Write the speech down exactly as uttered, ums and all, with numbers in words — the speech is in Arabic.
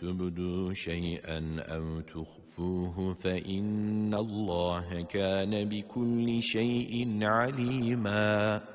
تبدوا شيئا أو تخفوه فإن الله كان بكل شيء عليما